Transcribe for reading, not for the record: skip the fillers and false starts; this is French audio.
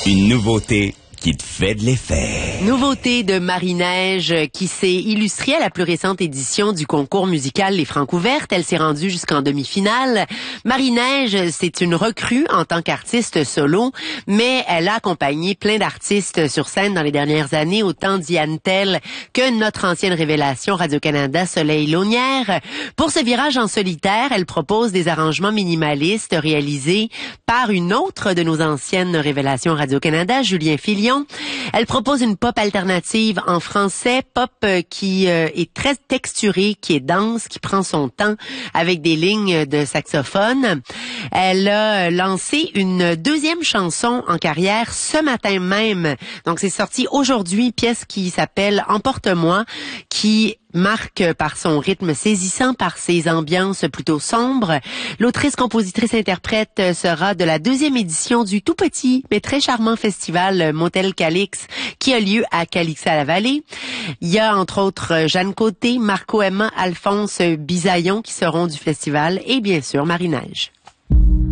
Une nouveauté qui te fait de l'effet. Nouveauté de Marie-Neige qui s'est illustrée à la plus récente édition du concours musical Les Francouvertes. Elle s'est rendue jusqu'en demi-finale. Marie-Neige, c'est une recrue en tant qu'artiste solo, mais elle a accompagné plein d'artistes sur scène dans les dernières années, autant Diane Tell que notre ancienne révélation Radio-Canada, Soleil Launière. Pour ce virage en solitaire, elle propose des arrangements minimalistes réalisés par une autre de nos anciennes révélations Radio-Canada, Julien Filion. Elle propose une pop alternative en français, pop qui est très texturée, qui est dense, qui prend son temps avec des lignes de saxophone. Elle a lancé une deuxième chanson en carrière ce matin même. Donc c'est sorti aujourd'hui, pièce qui s'appelle Emporte-moi, qui marque par son rythme saisissant, par ses ambiances plutôt sombres. L'autrice, compositrice, interprète sera de la deuxième édition du tout petit mais très charmant festival Motel Calix qui a lieu à Calix-à-la-Vallée. Il y a entre autres Jeanne Côté, Marco Emma, Alphonse Bisaillon qui seront du festival et bien sûr Marie-Neige.